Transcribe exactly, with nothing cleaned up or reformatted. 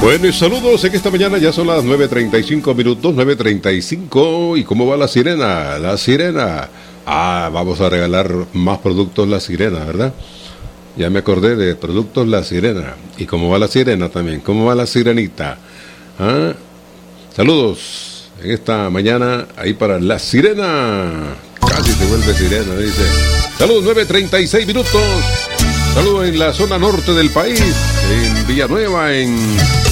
Bueno, y saludos en esta mañana, ya son las nueve treinta y cinco minutos, nueve treinta y cinco. ¿Y cómo va la sirena? La sirena. Ah, vamos a regalar más productos La Sirena, ¿verdad? Ya me acordé de productos La Sirena. ¿Y cómo va la sirena también? ¿Cómo va la sirenita? ¿Ah? Saludos en esta mañana ahí para La Sirena. Casi se vuelve sirena, dice. Saludos, nueve treinta y seis minutos. Saludos en la zona norte del país, en Villanueva, en